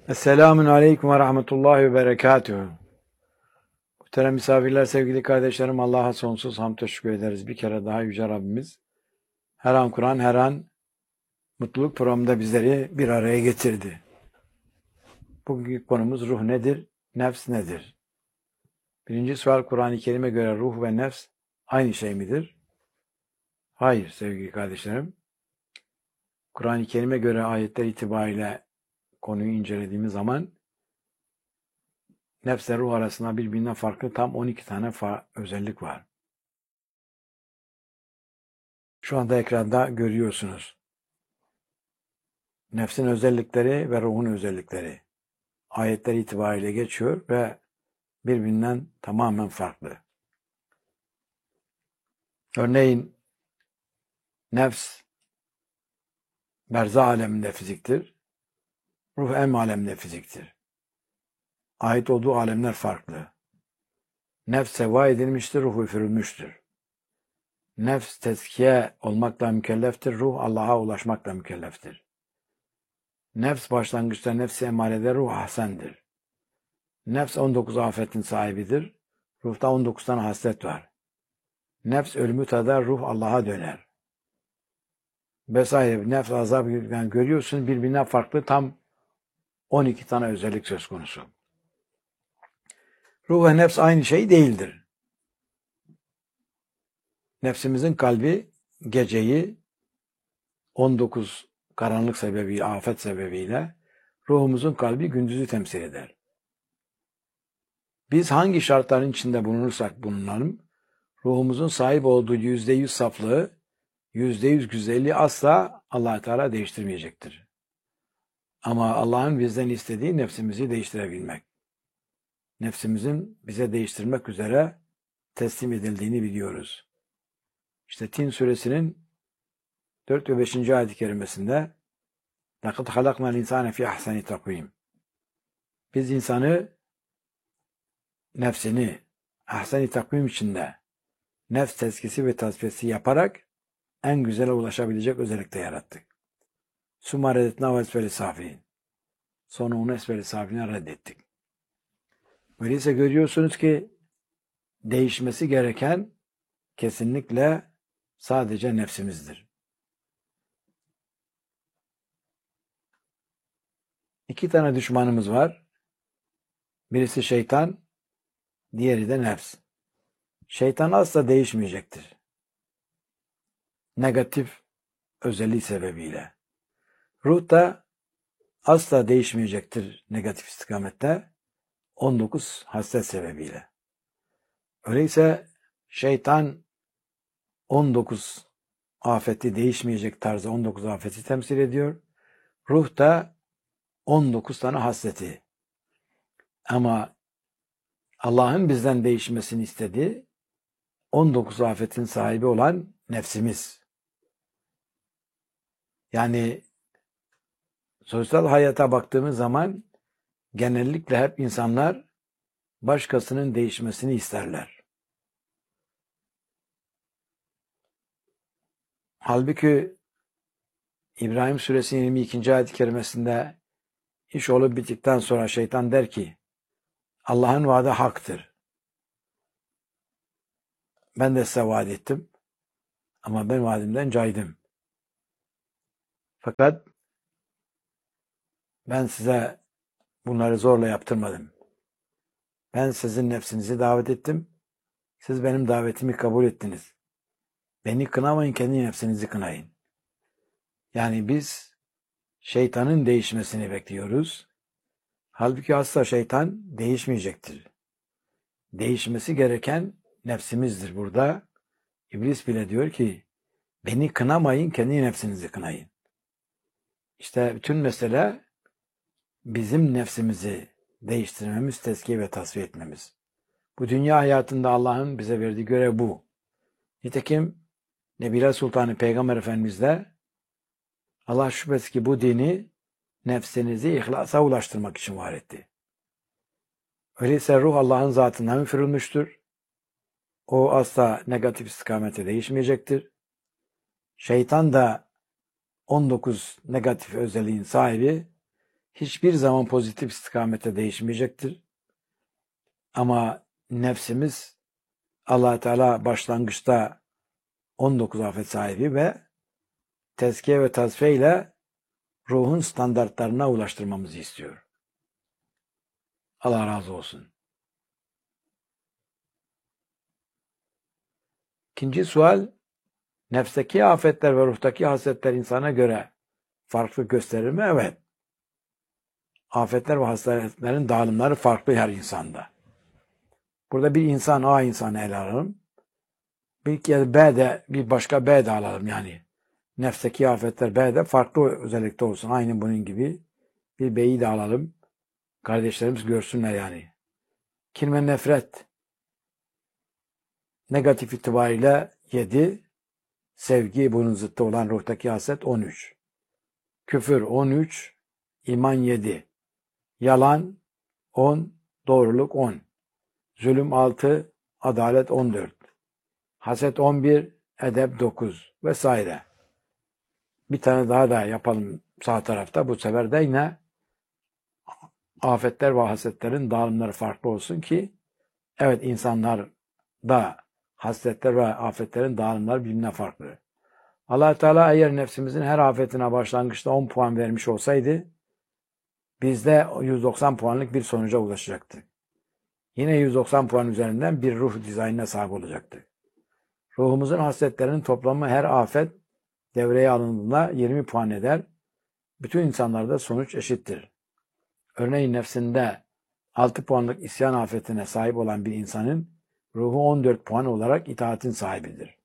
Esselamun Aleyküm ve Rahmetullahi ve Berekatuhu. Muhterem misafirler, sevgili kardeşlerim, Allah'a sonsuz hamd ve şükür ederiz. Bir kere daha Yüce Rabbimiz her an Kur'an, her an mutluluk programında bizleri bir araya getirdi. Bugünkü konumuz ruh nedir, nefs nedir? Birinci sual, Kur'an-ı Kerim'e göre ruh ve nefs aynı şey midir? Hayır sevgili kardeşlerim. Kur'an-ı Kerim'e göre ayetler itibariyle konuyu incelediğimiz zaman nefsle ruh arasında birbirinden farklı tam 12 tane özellik var. Şu anda ekranda görüyorsunuz. Nefsin özellikleri ve ruhun özellikleri. Ayetler itibariyle geçiyor ve birbirinden tamamen farklı. Örneğin nefs berzah aleminde fiziktir. Ruh em aleminde fiziktir. Ait olduğu alemler farklı. Nefs seva edilmiştir, ruh üfürülmüştür. Nefs tezkiye olmakla mükelleftir, ruh Allah'a ulaşmakla mükelleftir. Nefs başlangıçta nefs-i emarede, ruh ahsendir. Nefs 19 afetin sahibidir. Ruhta 19 tane haslet var. Nefs ölümü tadar, ruh Allah'a döner. Vesaire. Nefs azabı yani görüyorsun birbirinden farklı tam 12 tane özellik söz konusu. Ruh ve nefs aynı şey değildir. Nefsimizin kalbi geceyi 19 karanlık sebebiyle, afet sebebiyle, ruhumuzun kalbi gündüzü temsil eder. Biz hangi şartların içinde bulunursak bulunalım, ruhumuzun sahip olduğu %100 saflığı, %100 güzelliği asla Allah Teala değiştirmeyecektir. Ama Allah'ın bizden istediği nefsimizi değiştirebilmek. Nefsimizin bize değiştirmek üzere teslim edildiğini biliyoruz. İşte Tin suresinin 4 ve 5. ayet-i kerimesinde لَقَدْ خَلَقْنَا الْاِنْسَانَ فِي اَحْسَنِ تَقْوِيمٍ Biz insanı nefsini ahsen-i takvim içinde nefs tezkisi ve tasfiyesi yaparak en güzele ulaşabilecek özellikle yarattık. ثُمَّ رَدَدْنَاهُ أَسْفَلِ سَافِلِينَ Sonra onu esfel-i safiline reddettik. Öyleyse görüyorsunuz ki değişmesi gereken kesinlikle sadece nefsimizdir. İki tane düşmanımız var. Birisi şeytan, diğeri de nefs. Şeytan asla değişmeyecektir. Negatif özelliği sebebiyle. Ruh da asla değişmeyecektir negatif istikamette 19 haslet sebebiyle. Öyleyse şeytan 19 afeti değişmeyecek tarzda 19 afeti temsil ediyor. Ruh da 19 tane hasleti. Ama Allah'ın bizden değişmesini istediği 19 afetin sahibi olan nefsimiz. Yani sosyal hayata baktığımız zaman genellikle hep insanlar başkasının değişmesini isterler. Halbuki İbrahim Suresinin 22. ayet-i kerimesinde iş olup bittikten sonra şeytan der ki Allah'ın vaadi haktır. Ben de size vaat ettim ama ben vaadimden caydım. Fakat ben size bunları zorla yaptırmadım. Ben sizin nefsinizi davet ettim. Siz benim davetimi kabul ettiniz. Beni kınamayın, kendi nefsinizi kınayın. Yani biz şeytanın değişmesini bekliyoruz. Halbuki asla şeytan değişmeyecektir. Değişmesi gereken nefsimizdir burada. İblis bile diyor ki, beni kınamayın, kendi nefsinizi kınayın. İşte bütün mesele bizim nefsimizi değiştirmemiz, tezkiye ve tasfiye etmemiz. Bu dünya hayatında Allah'ın bize verdiği görev bu. Nitekim Nebiler Sultanı Peygamber Efendimiz de Allah şüphesiz ki bu dini nefsinizi ihlasa ulaştırmak için var etti. Öyleyse ruh Allah'ın zatından üfürülmüştür. O asla negatif istikamete değişmeyecektir. Şeytan da 19 negatif özelliğin sahibi, hiçbir zaman pozitif istikamete değişmeyecektir. Ama nefsimiz Allah Teala başlangıçta 19 afet sahibi ve tezkiye ve tasfiye ile ruhun standartlarına ulaştırmamızı istiyor. Allah razı olsun. İkinci sual, nefsteki afetler ve ruhtaki hasletler insana göre farklı gösterir mi? Evet. Afetler ve hasletlerin dağılımları farklı her insanda. Burada bir insan, A insanı ele alalım. Bir kez B'de, bir başka B'de alalım yani. Nefsteki afetler B'de farklı özellikte olsun. Aynı bunun gibi. Bir B'yi de alalım. Kardeşlerimiz görsünler yani. Kin ve nefret negatif itibariyle 7. Sevgi bunun zıttı olan ruhtaki haset 13. Küfür 13. İman 7. Yalan 10. Doğruluk 10. Zulüm 6. Adalet 14. Haset 11. Edep 9. Vesaire. Bir tane daha da yapalım sağ tarafta. Bu sefer de yine afetler ve hasetlerin dağılımları farklı olsun ki evet insanlarda hasletler ve afetlerin dağılımları birbirine farklı. Allah Teala eğer nefsimizin her afetine başlangıçta 10 puan vermiş olsaydı bizde 190 puanlık bir sonuca ulaşacaktık. Yine 190 puan üzerinden bir ruh dizaynına sahip olacaktık. Ruhumuzun hasletlerinin toplamı her afet devreye alındığında 20 puan eder. Bütün insanlarda sonuç eşittir. Örneğin nefsinde 6 puanlık isyan afetine sahip olan bir insanın ruhu 14 puan olarak itaatin sahibidir.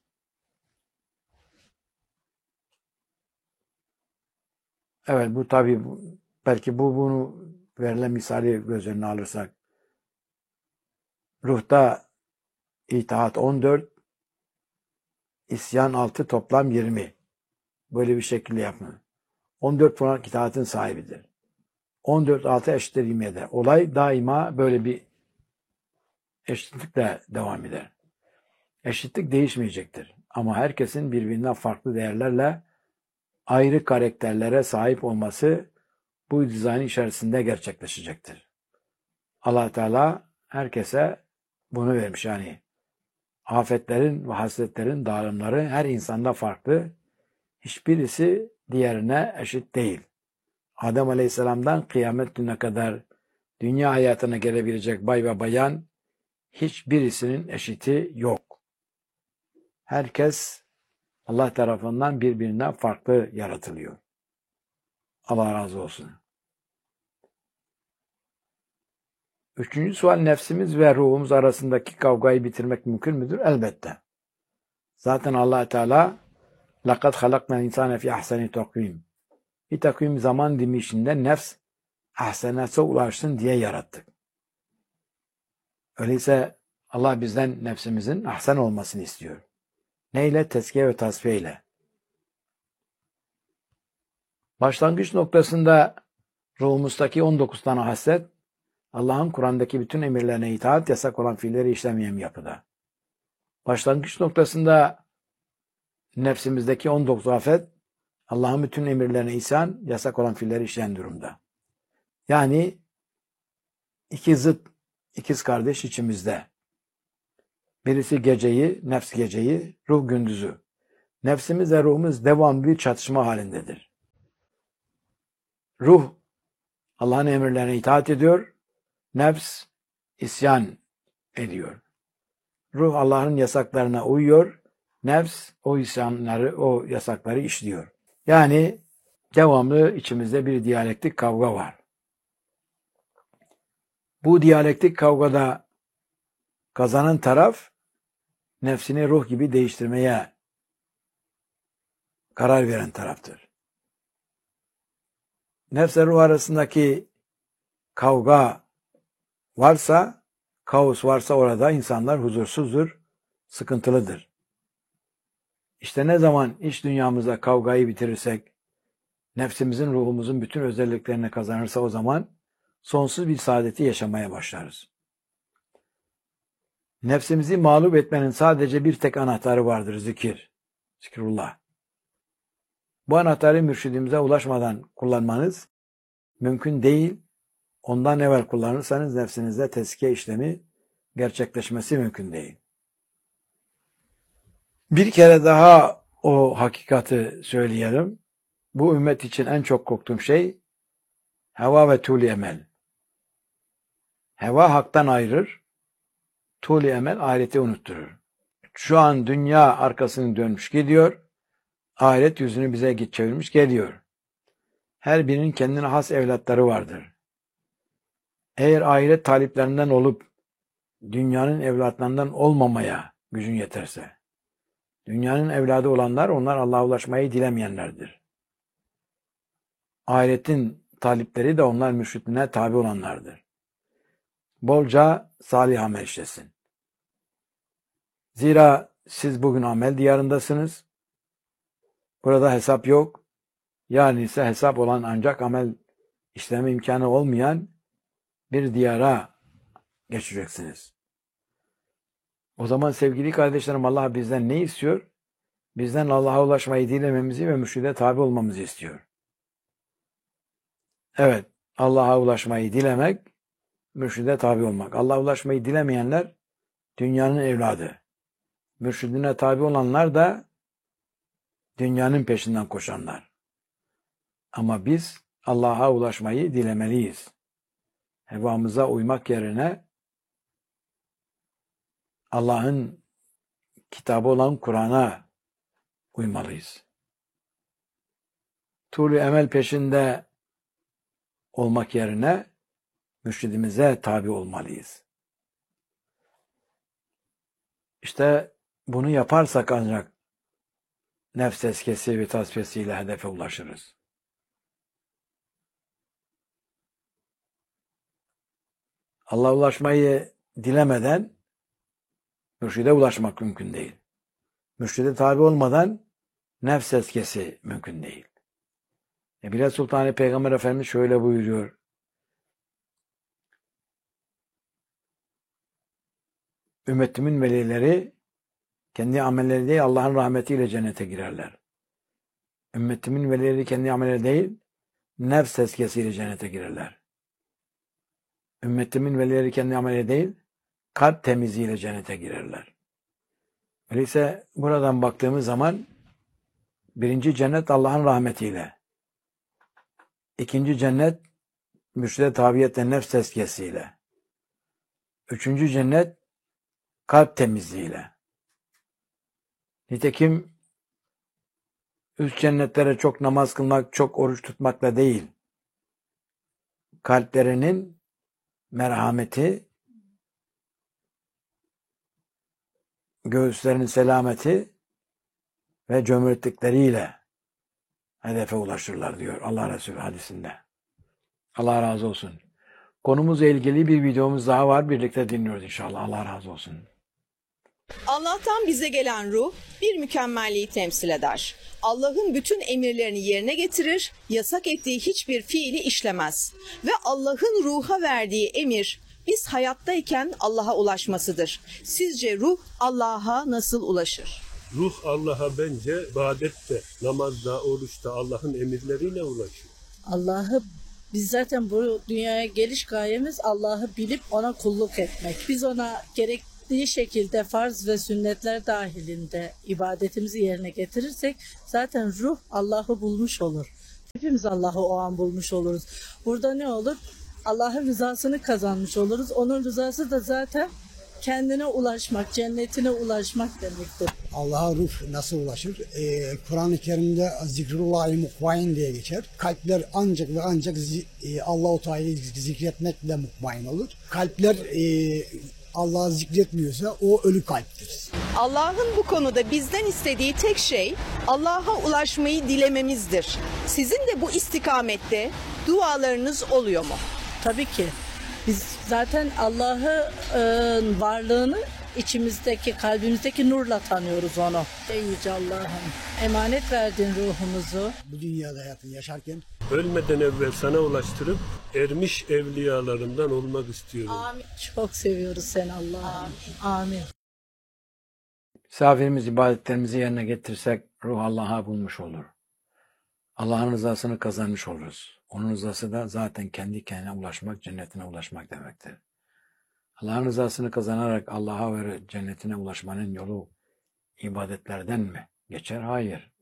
Evet bu tabi belki bunu verilen misali göz önüne alırsak ruhta itaat 14, isyan 6 toplam 20. Böyle bir şekilde yapma. 14 puan itaatin sahibidir. 14 6 eşittir 27. Olay daima böyle bir eşitlikle devam eder. Eşitlik değişmeyecektir. Ama herkesin birbirinden farklı değerlerle ayrı karakterlere sahip olması bu dizayn içerisinde gerçekleşecektir. Allah Teala herkese bunu vermiş yani. Afetlerin ve hasletlerin dağılımları her insanda farklı. Hiçbirisi diğerine eşit değil. Adem Aleyhisselam'dan kıyamet gününe kadar dünya hayatına gelebilecek bay ve bayan hiçbirisinin eşiti yok. Herkes Allah tarafından birbirinden farklı yaratılıyor. Allah razı olsun. Üçüncü sual, nefsimiz ve ruhumuz arasındaki kavgayı bitirmek mümkün müdür? Elbette. Zaten Allah Teala لَقَدْ خَلَقْنَا الْاِنْسَانَ فِي اَحْسَنِ تَقْوِيمٍ bir takvim zaman dilimi içinde nefs ahsenatsa ulaşsın diye yarattık. Öyleyse Allah bizden nefsimizin ahsen olmasını istiyor. Neyle? Tezkiye ve tasfiye ile. Başlangıç noktasında ruhumuzdaki 19 tane haslet, Allah'ın Kur'an'daki bütün emirlerine itaat, yasak olan fiilleri işlemeyen yapıda. Başlangıç noktasında nefsimizdeki 19 afet, Allah'ın bütün emirlerine isyan, yasak olan fiilleri işleyen durumda. Yani iki zıt, ikiz kardeş içimizde. Birisi geceyi, nefs geceyi, ruh gündüzü. Nefsimiz ve ruhumuz devamlı bir çatışma halindedir. Ruh Allah'ın emirlerine itaat ediyor, nefs isyan ediyor. Ruh Allah'ın yasaklarına uyuyor, nefs o isyanları, o yasakları işliyor. Yani devamlı içimizde bir diyalektik kavga var. Bu diyalektik kavgada kazanan taraf nefsini ruh gibi değiştirmeye karar veren taraftır. Nefsle ruh arasındaki kavga varsa, kaos varsa orada insanlar huzursuzdur, sıkıntılıdır. İşte ne zaman iç dünyamızda kavgayı bitirirsek, nefsimizin, ruhumuzun bütün özelliklerini kazanırsa o zaman sonsuz bir saadeti yaşamaya başlarız. Nefsimizi mağlup etmenin sadece bir tek anahtarı vardır, zikir. Zikrullah. Bu anahtarı mürşidimize ulaşmadan kullanmanız mümkün değil. Ondan evvel kullanırsanız nefsinizde tezkiye işlemi gerçekleşmesi mümkün değil. Bir kere daha o hakikati söyleyelim. Bu ümmet için en çok korktuğum şey heva ve tûl-i emel. Heva haktan ayırır, tûl-i emel ahireti unutturur. Şu an dünya arkasını dönmüş gidiyor, ahiret yüzünü bize çevirmiş geliyor. Her birinin kendine has evlatları vardır. Eğer ahiret taliplerinden olup dünyanın evlatlarından olmamaya gücün yeterse, dünyanın evladı olanlar onlar Allah'a ulaşmayı dilemeyenlerdir. Ahiretin talipleri de onlar mürşidine tabi olanlardır. Bolca salih amel işlesin. Zira siz bugün amel diyarındasınız. Burada hesap yok. Yarın ise hesap olan ancak amel işleme imkanı olmayan bir diyara geçeceksiniz. O zaman sevgili kardeşlerim Allah bizden ne istiyor? Bizden Allah'a ulaşmayı dilememizi ve mürşide tabi olmamızı istiyor. Evet, Allah'a ulaşmayı dilemek, mürşide tabi olmak. Allah'a ulaşmayı dilemeyenler dünyanın evladı. Mürşidine tabi olanlar da dünyanın peşinden koşanlar. Ama biz Allah'a ulaşmayı dilemeliyiz. Hevamıza uymak yerine Allah'ın kitabı olan Kur'an'a uymalıyız. Tûl-i emel peşinde olmak yerine mürşidimize tabi olmalıyız. İşte bunu yaparsak ancak nefs eskesi ve tasfiyesiyle hedefe ulaşırız. Allah'a ulaşmayı dilemeden mürşide ulaşmak mümkün değil. Mürşide tabi olmadan nefs eskesi mümkün değil. Bilal Sultan Peygamber Efendimiz şöyle buyuruyor. Ümmetimin velileri kendi amelleri değil Allah'ın rahmetiyle cennete girerler. Ümmetimin velileri kendi amelleri değil nefs eskesiyle cennete girerler. Ümmetimin velileri kendi amelleri değil kalp temizliğiyle cennete girerler. Öyleyse buradan baktığımız zaman birinci cennet Allah'ın rahmetiyle. İkinci cennet mürşide tabiyetle nefs tezkiyesiyle. Üçüncü cennet kalp temizliğiyle. Nitekim üst cennetlere çok namaz kılmak, çok oruç tutmakla değil, kalplerinin merhameti, göğüslerinin selameti ve cömertlikleriyle hedefe ulaşırlar diyor Allah Resulü hadisinde. Allah razı olsun. Konumuzla ilgili bir videomuz daha var. Birlikte dinliyoruz inşallah. Allah razı olsun. Allah'tan bize gelen ruh bir mükemmelliği temsil eder. Allah'ın bütün emirlerini yerine getirir, yasak ettiği hiçbir fiili işlemez. Ve Allah'ın ruha verdiği emir biz hayattayken Allah'a ulaşmasıdır. Sizce ruh Allah'a nasıl ulaşır? Ruh Allah'a bence ibadette, namazda, oruçta Allah'ın emirleriyle ulaşıyor. Allah'ı biz zaten bu dünyaya geliş gayemiz Allah'ı bilip ona kulluk etmek. Biz ona gerektiği şekilde farz ve sünnetler dahilinde ibadetimizi yerine getirirsek zaten ruh Allah'ı bulmuş olur. Hepimiz Allah'ı o an bulmuş oluruz. Burada ne olur? Allah'ın rızasını kazanmış oluruz. Onun rızası da zaten kendine ulaşmak, cennetine ulaşmak demektir. Allah'a ruh nasıl ulaşır? Kur'an-ı Kerim'de zikrullahi mukmain diye geçer. Kalpler ancak ve ancak Allah-u Teala'yı zikretmekle mukmain olur. Kalpler Allah'ı zikretmiyorsa o ölü kalptir. Allah'ın bu konuda bizden istediği tek şey Allah'a ulaşmayı dilememizdir. Sizin de bu istikamette dualarınız oluyor mu? Tabii ki. Biz zaten Allah'ın varlığını içimizdeki, kalbimizdeki nurla tanıyoruz onu. Ey Yüce Allah'ım, emanet verdin ruhumuzu. Bu dünyada hayatını yaşarken Ölmeden evvel sana ulaştırıp ermiş evliyalarından olmak istiyorum. Amin. Çok seviyoruz seni Allah'ım. Amin. Misafirimiz ibadetlerimizi yerine getirsek ruh Allah'a bulmuş olur. Allah'ın rızasını kazanmış oluruz. Onun rızası da zaten kendi kendine ulaşmak, cennetine ulaşmak demektir. Allah'ın rızasını kazanarak Allah'a ve cennetine ulaşmanın yolu ibadetlerden mi geçer? Hayır.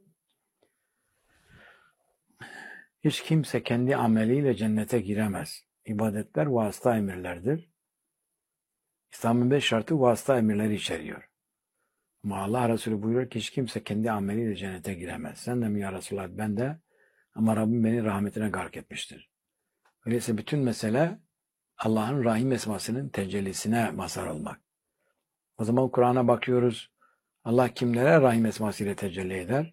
Hiç kimse kendi ameliyle cennete giremez. İbadetler vasıta emirlerdir. İslam'ın 5 şartı vasıta emirleri içeriyor. Ama Allah Resulü buyuruyor ki hiç kimse kendi ameliyle cennete giremez. Sen de mi ya Resulallah? Ben de, ama Rabbim beni rahmetine gark etmiştir. Öyleyse bütün mesele Allah'ın Rahim esmasının tecellisine mazhar olmak. O zaman Kur'an'a bakıyoruz. Allah kimlere Rahim esmasıyla tecelli eder?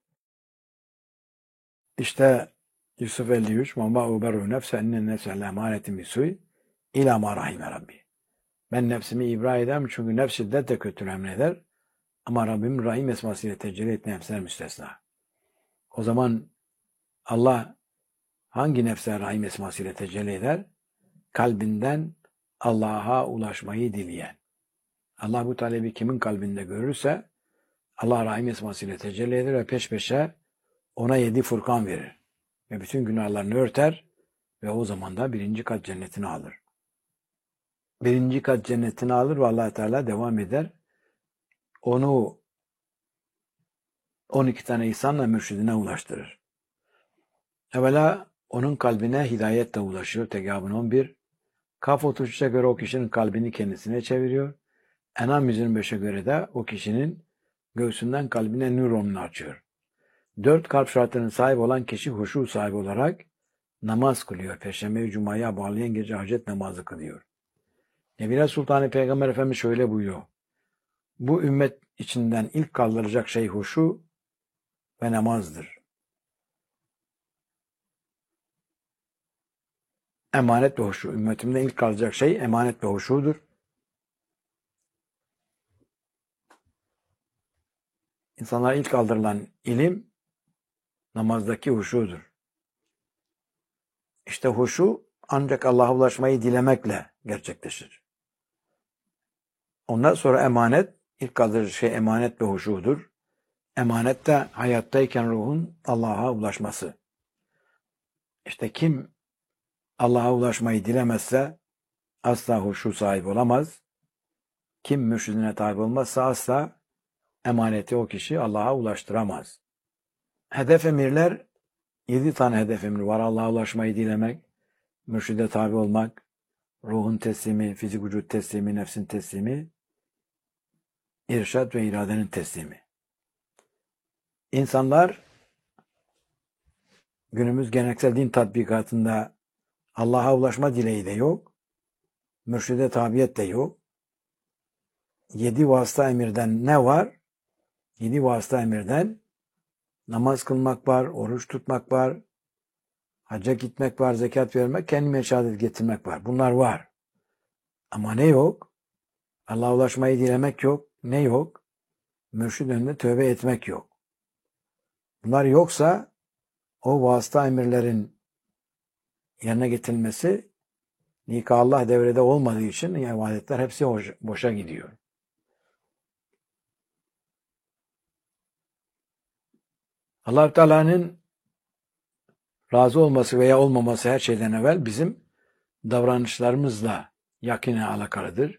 İşte Yusuf 53 وَمَا اُبَرُّ نَفْسَ اِنَّ النَّفْسَ لَمَانَةٍ بِسُوءٍ اِلَى مَا رَحِمَ رَبِّي. Ben nefsimi ibra ederim çünkü nefs şiddetle kötü emreder. Ama Rabbim Rahim esmasıyla tecelli ettiği nefsler müstesna. O zaman Allah hangi nefse Rahim esmasıyla tecelli eder? Kalbinden Allah'a ulaşmayı dileyen. Allah bu talebi kimin kalbinde görürse Allah Rahim esmasıyla tecelli eder ve peş peşe ona 7 Furkan verir. Ve bütün günahlarını örter ve o zaman da 1. kat cennetini alır. 1. kat cennetini alır ve Allah Teala devam eder. Onu 12 tane ihsanla mürşidine ulaştırır. Evvela onun kalbine hidayetle ulaşıyor. Tegabun 11. Kaf 33'e göre o kişinin kalbini kendisine çeviriyor. Enam 125'e göre de o kişinin göğsünden kalbine nöronunu açıyor. 4 kalp şartlarının sahibi olan kişi huşu sahibi olarak namaz kılıyor. Perşembe-i Cuma'ya bağlayan gece hacet namazı kılıyor. Nebine Sultanı Peygamber Efendimiz şöyle buyuruyor. Bu ümmet içinden ilk kaldıracak şey huşu ve namazdır. Emanet ve huşu. Ümmetimden ilk kalacak şey emanet ve huşudur. İnsanlara ilk kaldırılan ilim namazdaki huşudur. İşte huşu ancak Allah'a ulaşmayı dilemekle gerçekleşir. Ondan sonra emanet, ilk kaldırıcı şey emanet ve huşudur. Emanet de hayattayken ruhun Allah'a ulaşması. İşte kim Allah'a ulaşmayı dilemezse asla huşu sahibi olamaz. Kim mürşidine tabi olmazsa asla emaneti o kişi Allah'a ulaştıramaz. Hedef emirler, 7 tane hedef emri var. Allah'a ulaşmayı dilemek, mürşide tabi olmak, ruhun teslimi, fizik vücut teslimi, nefsin teslimi, irşad ve iradenin teslimi. İnsanlar günümüz geleneksel din tatbikatında Allah'a ulaşma dileği de yok, mürşide tabiyet de yok. 7 vasıta emirden ne var? 7 vasıta emirden namaz kılmak var, oruç tutmak var, hacca gitmek var, zekat vermek, kendime şehadet getirmek var. Bunlar var. Ama ne yok? Allah'a ulaşmayı dilemek yok. Ne yok? Mürşid önünde tövbe etmek yok. Bunlar yoksa o vasıta emirlerin yerine getirilmesi Allah devrede olmadığı için ibadetler hepsi boşa gidiyor. Allah-u Teala'nın razı olması veya olmaması her şeyden evvel bizim davranışlarımızla yakinen alakalıdır.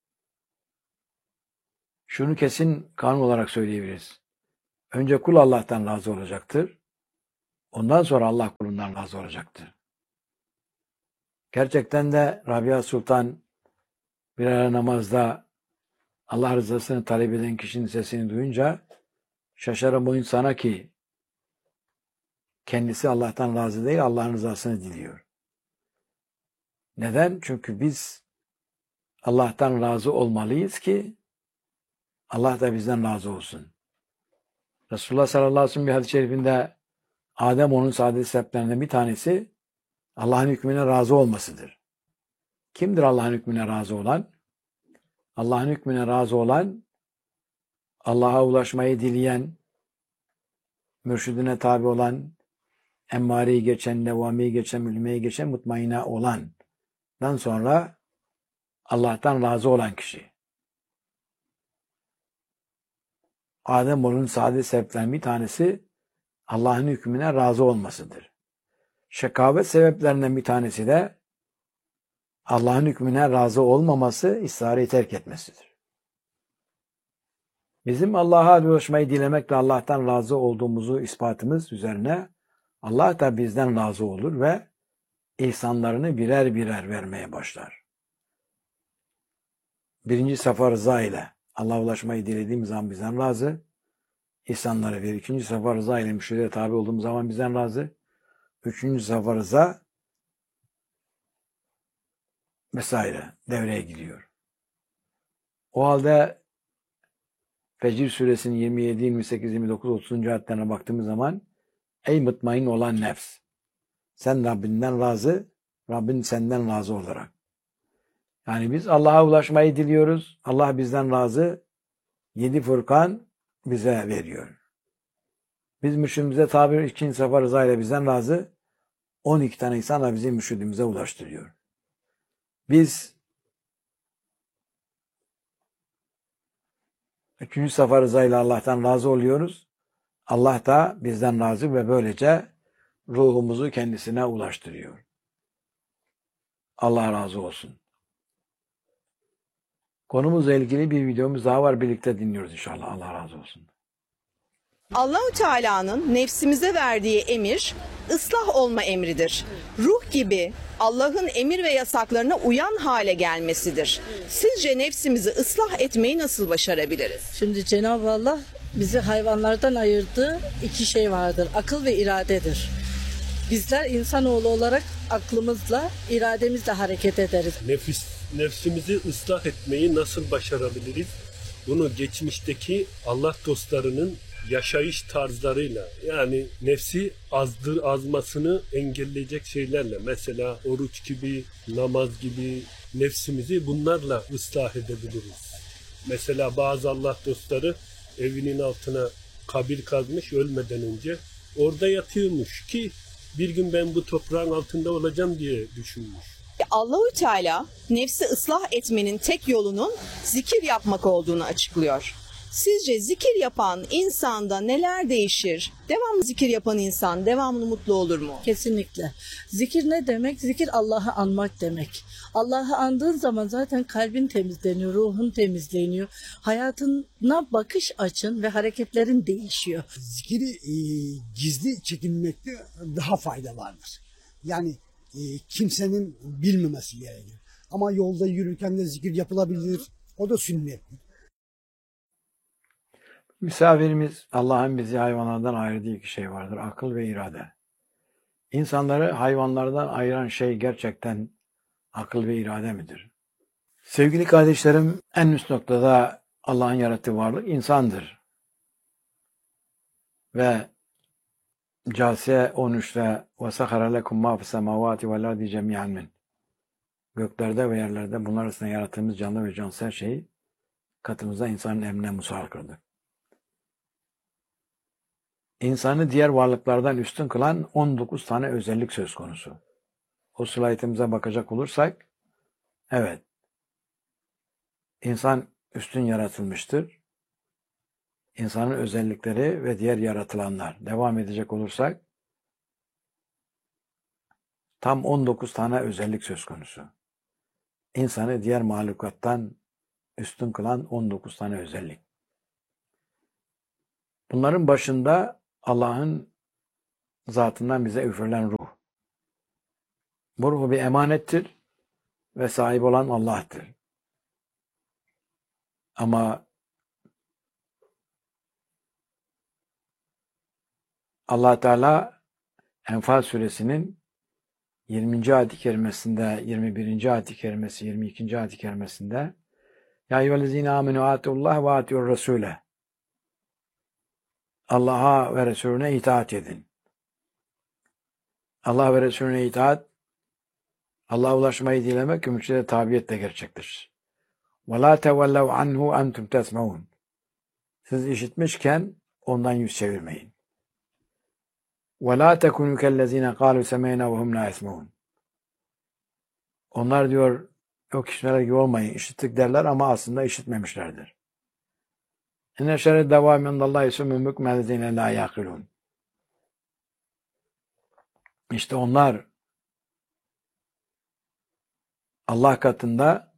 Şunu kesin kanun olarak söyleyebiliriz. Önce kul Allah'tan razı olacaktır. Ondan sonra Allah kulundan razı olacaktır. Gerçekten de Rabia Sultan bir ara namazda Allah rızasını talep eden kişinin sesini duyunca şaşarım o insana ki kendisi Allah'tan razı değil, Allah'ın rızasını diliyor. Neden? Çünkü biz Allah'tan razı olmalıyız ki Allah da bizden razı olsun. Resulullah sallallahu aleyhi ve sellem bir hadis-i şerifinde Adem onun saadet sebeplerinden bir tanesi Allah'ın hükmüne razı olmasıdır. Kimdir Allah'ın hükmüne razı olan? Allah'ın hükmüne razı olan, Allah'a ulaşmayı dileyen, mürşidine tabi olan, emmareyi geçen, nevamiyi geçen, mülmeyi geçen, mutmaina olandan sonra Allah'tan razı olan kişi. Ademoğlunun saadet sebeplerinden bir tanesi Allah'ın hükmüne razı olmasıdır. Şekavet sebeplerinden bir tanesi de Allah'ın hükmüne razı olmaması, ısrarı terk etmesidir. Bizim Allah'a ulaşmayı dilemekle Allah'tan razı olduğumuzu ispatımız üzerine Allah da bizden razı olur ve ihsanlarını birer birer vermeye başlar. Birinci safa rıza ile Allah'a ulaşmayı dilediğimiz zaman bizden razı, ihsanları verir. İkinci safa rıza ile müşteriye tabi olduğumuz zaman bizden razı. Üçüncü safa rıza vesaire devreye giriyor. O halde Fecr suresinin 27, 28, 29, 30. ayetlerine baktığımız zaman ey mutmain olan nefs, sen Rabbinden razı, Rabbin senden razı olarak. Yani biz Allah'a ulaşmayı diliyoruz. Allah bizden razı. 7 Furkan bize veriyor. Biz mürşidimize tabi ikinci sefer rıza ile bizden razı. 12 tane insan da bizi mürşidimize ulaştırıyor. Biz 3. sefer rıza ile Allah'tan razı oluyoruz. Allah da bizden razı ve böylece ruhumuzu kendisine ulaştırıyor. Allah razı olsun. Konumuzla ilgili bir videomuz daha var. Birlikte dinliyoruz inşallah. Allah razı olsun. Allahü Teala'nın nefsimize verdiği emir ıslah olma emridir. Ruh gibi Allah'ın emir ve yasaklarına uyan hale gelmesidir. Sizce nefsimizi ıslah etmeyi nasıl başarabiliriz? Şimdi Cenab-ı Allah bizi hayvanlardan ayırdığı iki şey vardır. Akıl ve iradedir. Bizler insanoğlu olarak aklımızla, irademizle hareket ederiz. Nefsimizi ıslah etmeyi nasıl başarabiliriz? Bunu geçmişteki Allah dostlarının yaşayış tarzlarıyla, yani nefsi azmasını engelleyecek şeylerle, mesela oruç gibi, namaz gibi, nefsimizi bunlarla ıslah edebiliriz. Mesela bazı Allah dostları evinin altına kabir kazmış ölmeden önce, orada yatıyormuş ki bir gün ben bu toprağın altında olacağım diye düşünmüş. Allahü Teala nefsi ıslah etmenin tek yolunun zikir yapmak olduğunu açıklıyor. Sizce zikir yapan insanda neler değişir? Devamlı zikir yapan insan devamlı mutlu olur mu? Kesinlikle. Zikir ne demek? Zikir Allah'ı anmak demek. Allah'ı andığın zaman zaten kalbin temizleniyor, ruhun temizleniyor. Hayatına bakış açın ve hareketlerin değişiyor. Zikiri gizli çekilmekte daha fayda vardır. Yani kimsenin bilmemesi gerekir. Ama yolda yürürken de zikir yapılabilir. O da sünnettir. Misafirimiz Allah'ın bizi hayvanlardan ayırdığı iki şey vardır. Akıl ve irade. İnsanları hayvanlardan ayıran şey gerçekten akıl ve irade midir? Sevgili kardeşlerim, en üst noktada Allah'ın yarattığı varlık insandır. Ve Câsiye 13'te وَسَخَرَ لَكُمْ مَا فِي السَّمَاوَاتِ وَالْاَرْضِ جَمِيعًا مِنْ Göklerde ve yerlerde bunlar arasında yarattığımız canlı ve cansız her şeyi katımızda insanın emrine musahhar kıldık. İnsanı diğer varlıklardan üstün kılan 19 tane özellik söz konusu. O slaytımıza bakacak olursak, evet, insan üstün yaratılmıştır. İnsanın özellikleri ve diğer yaratılanlar. Devam edecek olursak, tam 19 tane özellik söz konusu. İnsanı diğer mahlukattan üstün kılan 19 tane özellik. Bunların başında Allah'ın zatından bize üfürülen ruh. Bu ruh bir emanettir ve sahip olan Allah'tır. Ama Allah Teala Enfal suresinin 20. ayet-i kerimesinde, 21. ayet-i kerimesi, 22. ayet-i kerimesinde Ya eyyühellezine amenu atiullah ve atiur resule Allah'a ve Resulüne itaat edin. Allah ve Resulüne itaat, Allah'a ulaşmayı dilemek, mürşide tabiyetle gerçekleşir. وَلَا تَوَلَّوْ عَنْهُ أَنْتُمْ تَسْمَعُونَ Siz işitmişken ondan yüz çevirmeyin. وَلَا تَكُنُوا كَالَّذ۪ينَ قَالُوا سَمَيْنَا وَهُمْ لَا يَسْمَعُونَ Onlar diyor, o kişiler gibi olmayın, işittik derler ama aslında işitmemişlerdir. اِنَّ شَرَ الدَّوَامِ عِنْدَ اللّٰهِ سُمُّ مُكْمَ الَّذ۪ينَ لَا يَعْقِلُونَ İşte onlar Allah katında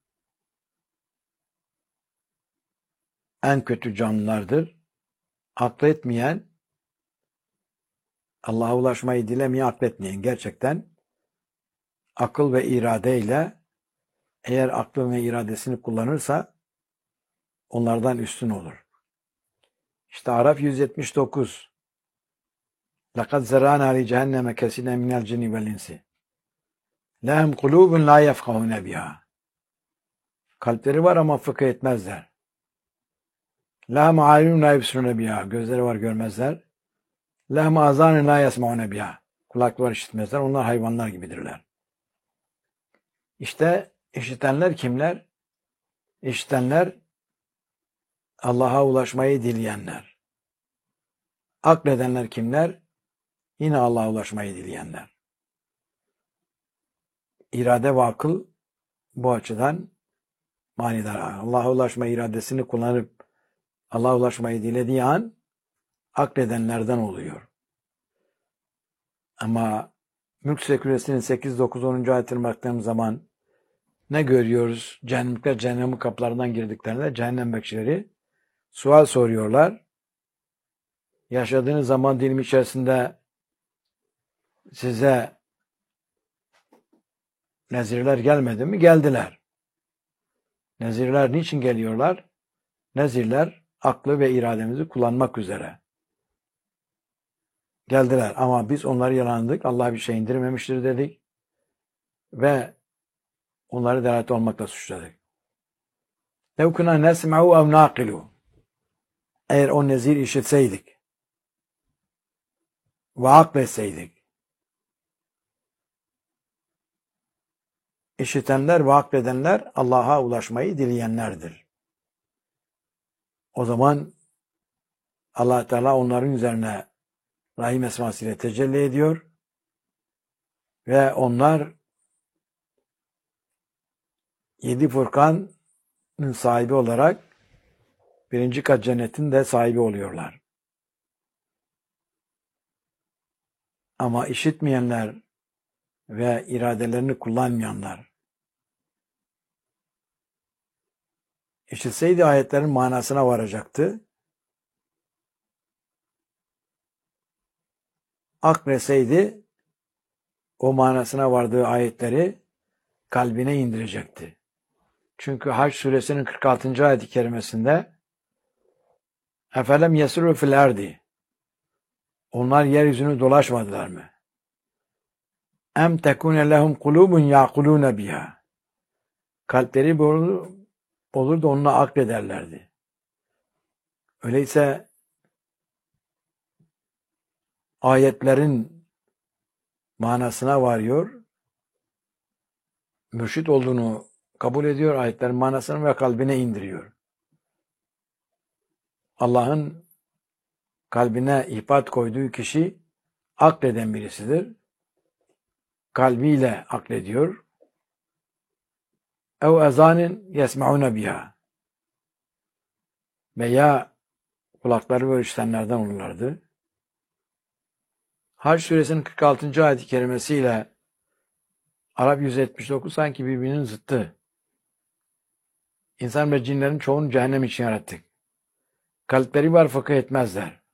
en kötü canlılardır. Akletmeyen, Allah'a ulaşmayı dilemeyen, akletmeyen, gerçekten akıl ve iradeyle, eğer aklı ve iradesini kullanırsa onlardan üstün olur. İşte Araf 179. لَقَدْ زَرَعْنَا لِجَهَنَّمَ كَثِيرًا مِنَ الْجِنِّ وَالْاِنسِ لَهُمْ قُلُوبٌ لَا يَفْقَهُونَ بِهَا. Kalpleri var ama fıkıh etmezler. لَهُمْ عَيُّنٌ لَا يُبْصِرُونَ بِهَا. Gözleri var, görmezler. لَهُمْ آذَانٌ لَا يَسْمَعُونَ بِهَا. Kulakları var, işitmezler. Onlar hayvanlar gibidirler. İşte işitenler kimler? İşitenler Allah'a ulaşmayı dileyenler. Akledenler kimler? Yine Allah'a ulaşmayı dileyenler. İrade ve akıl bu açıdan manidar. Allah'a ulaşma iradesini kullanıp Allah'a ulaşmayı dilediği an akledenlerden oluyor. Ama Mülk Suresinin 8, 9, 10. ayetine baktığımız zaman ne görüyoruz? Cehennemlikler cehennemin kapılarından girdiklerinde cehennem bekçileri sual soruyorlar. Yaşadığınız zaman dilimi içerisinde size nezirler gelmedi mi? Geldiler. Nezirler niçin geliyorlar? Nezirler aklı ve irademizi kullanmak üzere geldiler. Ama biz onları yalanladık. Allah bir şey indirmemiştir dedik. Ve onları delalet olmakla suçladık. لَوْ كُنَا نَسْمَعُوا اَوْ نَاقِلُوا. Eğer o nezir işitseydik ve akletseydik, işitenler ve akledenler Allah'a ulaşmayı dileyenlerdir. O zaman Allah Teala onların üzerine Rahim esmasıyla tecelli ediyor ve onlar 7 Furkan'ın sahibi olarak 1. kat cennetin de sahibi oluyorlar. Ama işitmeyenler ve iradelerini kullanmayanlar, işitseydi ayetlerin manasına varacaktı. Akletseydi o manasına vardığı ayetleri kalbine indirecekti. Çünkü Hac suresinin 46. ayet-i kerimesinde اَفَلَمْ يَسِرُوا فِي الْاَرْضِ. Onlar yeryüzünü dolaşmadılar mı? اَمْ تَكُونَ لَهُمْ قُلُوبٌ يَعْقُلُونَ بِهَا. Kalpleri olur da onunla aklederlerdi. Öyleyse ayetlerin manasına varıyor, mürşit olduğunu kabul ediyor, ayetlerin manasını ve kalbine indiriyor. Allah'ın kalbine ihbat koyduğu kişi akleden birisidir. Kalbiyle aklediyor. اَوْ اَذَانٍ يَسْمَعُونَ بِهَا. Veya kulakları ve işitenlerden olurlardı. Hac suresinin 46. ayet-i kerimesiyle Arap 179 sanki birbirinin zıttı. İnsan ve cinlerin çoğunu cehennem için yarattık. Kalpleri var, fıkıh etmezler.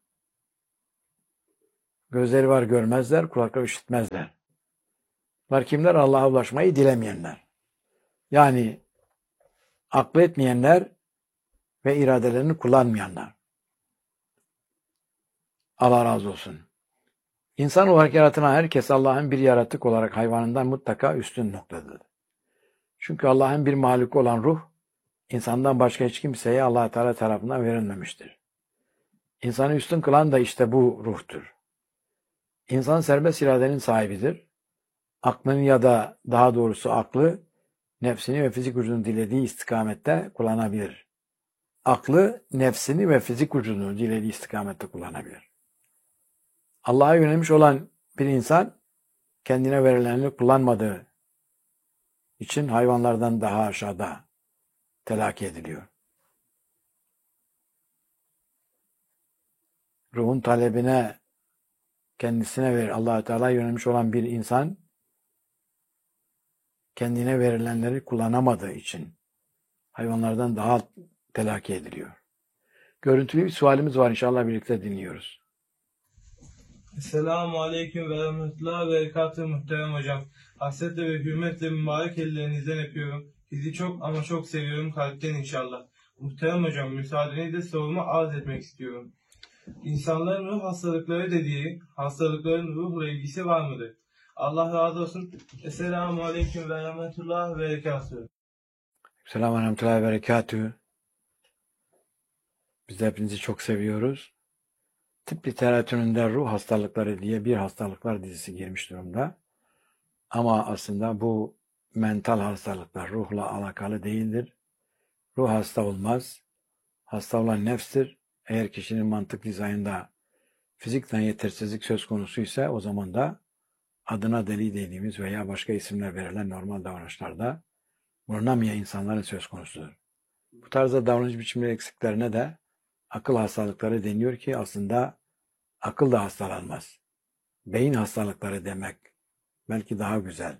Gözleri var, görmezler. Kulakları işitmezler. Bunlar kimler? Allah'a ulaşmayı dilemeyenler. Yani aklı etmeyenler ve iradelerini kullanmayanlar. Allah razı olsun. İnsan olarak yaratılan herkes Allah'ın bir yaratık olarak hayvanından mutlaka üstün noktadadır. Çünkü Allah'ın bir mahluku olan ruh, insandan başka hiç kimseye Allah Teala tarafından verilmemiştir. İnsanı üstün kılan da işte bu ruhtur. İnsan serbest iradenin sahibidir. Aklını ya da daha doğrusu aklı, nefsini ve fizik vücudunu dilediği istikamette kullanabilir. Aklı, nefsini ve fizik vücudunu dilediği istikamette kullanabilir. Allah'a yönelmiş olan bir insan kendine verilenleri kullanmadığı için hayvanlardan daha aşağıda telakki ediliyor. Ruhun talebine kendisine Allah-u Teala yönelmiş olan bir insan kendine verilenleri kullanamadığı için hayvanlardan daha telakki ediliyor. Görüntülü bir sualimiz var, inşallah birlikte dinliyoruz. Esselamu Aleyküm ve Rahmetullah ve Berekatuhu muhterem hocam. Hasretle ve hürmetle mübarek ellerinizden öpüyorum. Sizi çok ama çok seviyorum kalpten inşallah. Muhterem hocam, müsaadenizle sorumu arz etmek istiyorum. İnsanların ruh hastalıkları dediği hastalıkların ruhla ilgisi var mıdır? Allah razı olsun. Esselamu Aleyküm ve Rahmetullah ve Berekatuhu. Selamun Aleyküm ve Berekatuhu. Biz de hepinizi çok seviyoruz. Tıp literatüründe ruh hastalıkları diye bir hastalıklar dizisi girmiş durumda. Ama aslında bu mental hastalıklar ruhla alakalı değildir. Ruh hasta olmaz. Hasta olan nefstir. Eğer kişinin mantık dizaynında fizikten yetersizlik söz konusu ise o zaman da adına deli dediğimiz veya başka isimler verilen normal davranışlarda bulunamayan insanların söz konusudur. Bu tarzda davranış biçimleri eksiklerine de akıl hastalıkları deniyor ki aslında akıl da hastalanmaz. Beyin hastalıkları demek belki daha güzel.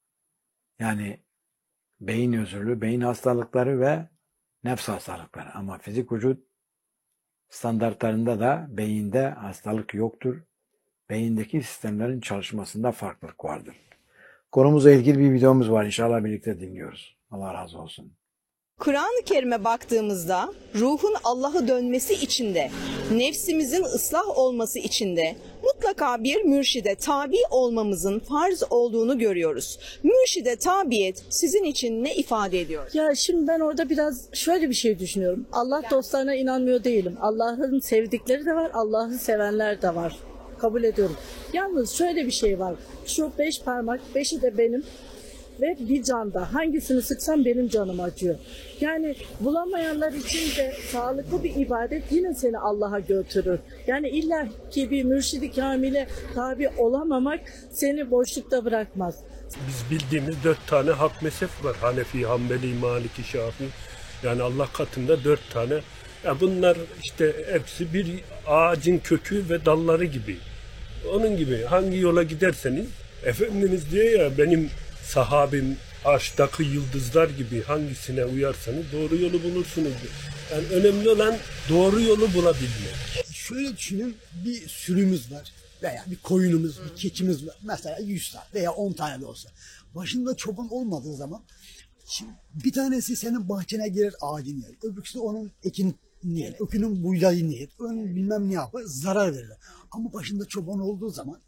Yani beyin özürlü, beyin hastalıkları ve nefs hastalıkları. Ama fizik vücut standartlarında da beyinde hastalık yoktur. Beyindeki sistemlerin çalışmasında farklılık vardır. Konumuzla ilgili bir videomuz var. İnşallah birlikte dinliyoruz. Allah razı olsun. Kur'an-ı Kerim'e baktığımızda ruhun Allah'a dönmesi için de, nefsimizin ıslah olması için de mutlaka bir mürşide tabi olmamızın farz olduğunu görüyoruz. Mürşide tabiyet sizin için ne ifade ediyor? Ya şimdi ben orada biraz şöyle bir şey düşünüyorum. Allah dostlarına inanmıyor değilim. Allah'ın sevdikleri de var, Allah'ı sevenler de var. Kabul ediyorum. Yalnız şöyle bir şey var. Şu 5 parmak, 5'i de benim ve bir canda. Hangisini sıksam benim canım acıyor. Yani bulamayanlar için de sağlıklı bir ibadet yine seni Allah'a götürür. Yani illa ki bir mürşidi kamile tabi olamamak seni boşlukta bırakmaz. Biz bildiğimiz 4 tane hak mezhep var. Hanefi, Hanbeli, Maliki, Şafii. Yani Allah katında 4 tane. Ya bunlar işte hepsi bir ağacın kökü ve dalları gibi. Onun gibi hangi yola giderseniz, Efendimiz diyor ya, benim sahabim arştaki yıldızlar gibi, hangisine uyarsanız doğru yolu bulursunuz diyor. Yani önemli olan doğru yolu bulabilmek. Şöyle düşünün, bir sürümüz var veya bir koyunumuz, bir keçimiz var. Mesela 100 tane veya 10 tane de olsa. Başında çoban olmadığı zaman şimdi bir tanesi senin bahçene girer, ağacını yer. Öbürküsü onun ekin yer, ökünün buğdayını yer, onun bilmem ne yapar, zarar verir. Ama başında çoban olduğu zaman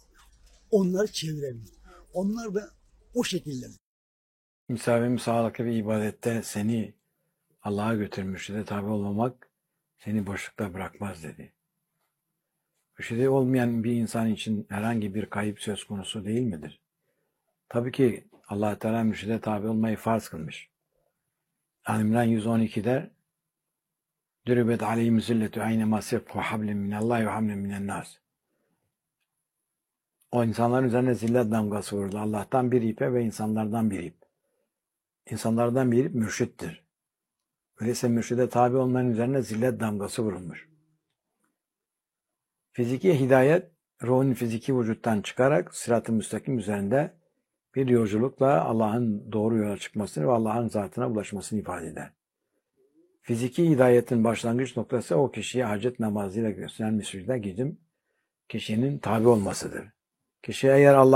onları çevirebilir. Onlar da o şekilde. Misafir sağlıklı bir ibadette seni Allah'a götürmüşse tabi olmamak seni boşlukta bırakmaz dedi. Mürşidi olmayan bir insan için herhangi bir kayıp söz konusu değil midir? Tabii ki Allah Teala mürşide tabi olmayı farz kılmış. İmran 112'de Dürübet aleyhim zilletu aynema sefhu hablin minallahi ve hablin minennas. O insanların üzerine zillet damgası vurdu. Allah'tan bir ipe ve insanlardan bir ip. İnsanlardan bir ip mürşittir. Öyleyse mürşide tabi olmanın üzerine zillet damgası vurulmuş. Fiziki hidayet, ruhun fiziki vücuttan çıkarak sırat-ı müstakim üzerinde bir yolculukla Allah'ın doğru yola çıkmasını ve Allah'ın zatına ulaşmasını ifade eder. Fiziki hidayetin başlangıç noktası o kişiye hacet namazıyla gösteren müsride gidip kişinin tabi olmasıdır. Kişi eğer Allah